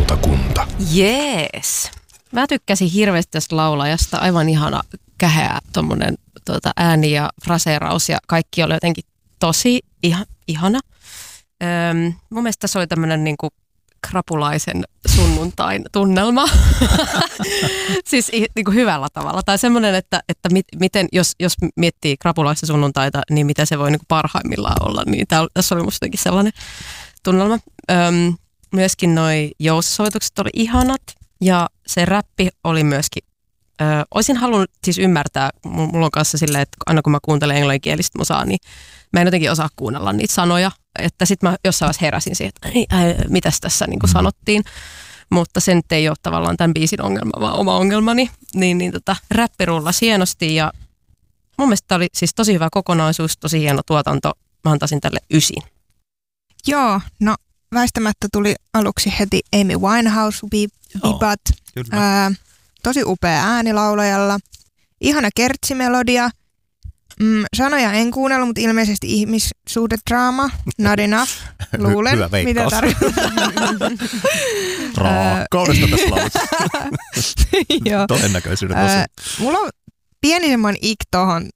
laulajalautakunta. Jees. Mä tykkäsin hirveästi tästä laulajasta. Aivan ihana, käheä tommonen ääni ja fraseeraus ja kaikki oli jotenkin tosi ihana. Mun mielestä tässä oli tämmönen niinku krapulaisen sunnuntain tunnelma. Siis niinku hyvällä tavalla. Tai semmoinen, että miten, jos miettii krapulaista sunnuntaita, niin mitä se voi niinku parhaimmillaan olla. Niin tässä oli musta jotenkin sellainen tunnelma. Myöskin noi joussoitukset oli ihanat ja se räppi oli myöskin. Olisin halunnut siis ymmärtää, mulla on kanssa silleen, että aina kun mä kuuntelen englanninkielistä musaa, niin mä en jotenkin osaa kuunnella niitä sanoja. Että sit mä jossain vaiheessa heräsin siihen, että mitäs tässä niin kuin sanottiin. Mutta se nyt ei ole tavallaan tämän biisin ongelma, vaan oma ongelmani. Räppi rullasi hienosti ja mun mielestä tämä oli siis tosi hyvä kokonaisuus, tosi hieno tuotanto. Mä antaisin tälle 9. Joo, no väistämättä tuli aluksi heti Amy Winehouse-bibat. Tosi upea ääni laulajalla. Ihana kertsimelodia. Sanoja en kuunnellut, mutta ilmeisesti ihmissuhdedraama. Not enough. Luulen. Hyvä veikkaus. Mitä tarkoittaa. Rakkaudesta tässä laulussa. Joo. Todennäköisyyden osa. Mulla on pieni semmoinen ik tohon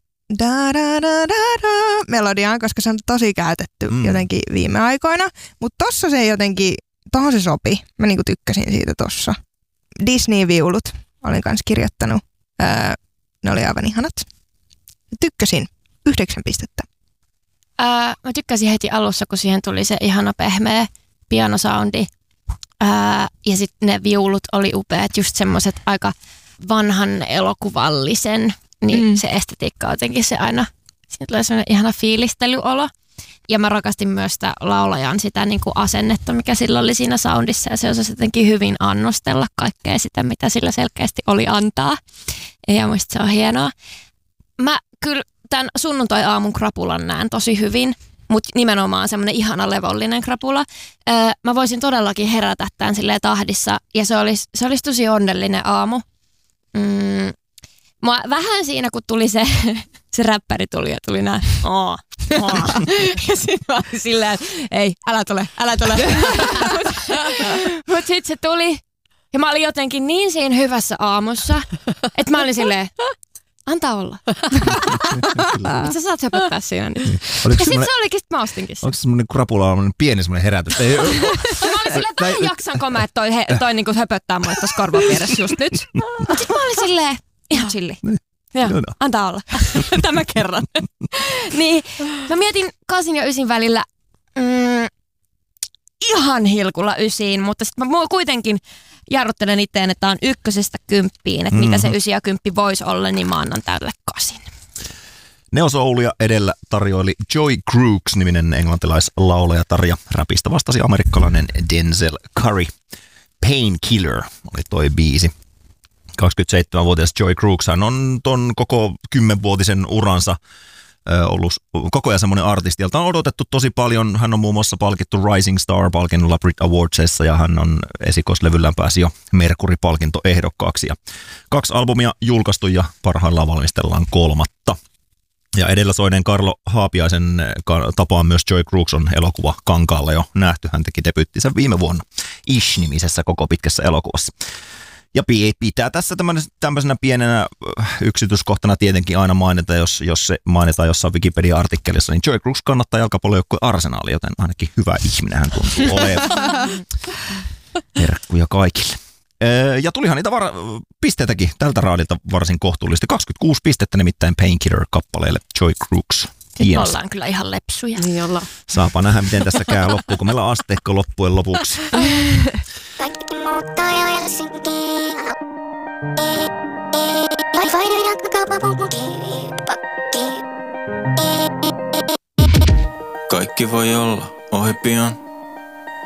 melodiaan, koska se on tosi käytetty jotenkin viime aikoina. Mutta tossa se jotenkin, tohon se sopi. Mä niinku tykkäsin siitä tossa. Disney-viulut olin kanssa kirjoittanut. Ne oli aivan ihanat. Tykkäsin. 9 pistettä. Mä tykkäsin heti alussa, kun siihen tuli se ihana pehmeä pianosoundi. Ja sitten ne viulut oli upeat, just semmoiset aika vanhan elokuvallisen. Niin se estetiikka jotenkin se aina, siinä tulee semmoinen ihana fiilistelyolo. Ja mä rakastin myös sitä laulajan sitä niin kuin asennetta, mikä sillä oli siinä soundissa. Ja se osasi jotenkin hyvin annostella kaikkea sitä, mitä sillä selkeästi oli antaa. Ja muista se on hienoa. Mä kyllä tämän sunnuntai-aamun krapulan näen tosi hyvin, mutta nimenomaan semmoinen ihana levollinen krapula. Mä voisin todellakin herätä tämän silleen tahdissa ja se olisi tosi onnellinen aamu. Mä vähän siinä, kun tuli se räppäri tuli ja tuli nää ja sit mä olin silleen, että ei, älä tule. Mut sit se tuli ja mä olin jotenkin niin siinä hyvässä aamussa, että mä olin silleen, antaa olla. Mutta sä saat höpöttää siinä nyt. Ja sit se olikin, sit mä ostinkin sen. Onko se semmoinen krapula, pieni semmoinen herätys? Mä olin silleen, että vähän jaksanko mä, että toi niinku höpöttää mulle tossa korvapieressä just nyt. Mut sit mä olin silleen, ihan chilli. Joo, antaa olla. Tämä kerran. Niin, mä mietin 8 ja 9 välillä ihan hilkulla 9, mutta sitten mä kuitenkin jarruttelen itteen, että on 1–10, että mitä se 9 ja 10 voisi olla, niin mä annan tälle 8. Neo Soulia edellä tarjoili Joy Crooks-niminen englantilaislaulajatar ja räpistä vastasi amerikkalainen Denzel Curry. Painkiller oli toi biisi. 27-vuotias Joy Crooks hän on ton koko 10-vuotisen uransa ollut koko ajan semmoinen artisti, jolta on odotettu tosi paljon. Hän on muun muassa palkittu Rising Star-palkinnolla Brit Awardsissa ja hän on esikoislevyllään pääsi jo Mercury-palkintoehdokkaaksi. Ja 2 albumia julkaistu ja parhaillaan valmistellaan 3. Ja edellä soinen Karlo Haapiaisen tapaan myös Joy Crooks on elokuva Kankaalla jo nähty. Hän teki debyyttinsä viime vuonna Ish-nimisessä koko pitkässä elokuvassa. Ja pitää tässä tämmöisenä pienenä yksityiskohtana tietenkin aina mainita, jos se mainitaan jossain Wikipedia-artikkelissa, niin Joy Crooks kannattaa jalkapallojoukkue Arsenaali, joten ainakin hyvä ihminen hän tuntuu olevan. Terkkuja kaikille. Ja tulihan niitä pisteitäkin tältä raadilta varsin kohtuullisesti. 26 pistettä nimittäin Painkiller-kappaleelle Joy Crooks. Sitten ollaan kyllä ihan lepsuja. Niin ollaan. Saapa nähdä, miten tässä käy loppuun, kun meillä on asteikko loppujen lopuksi. Kaikki voi olla ohi pian.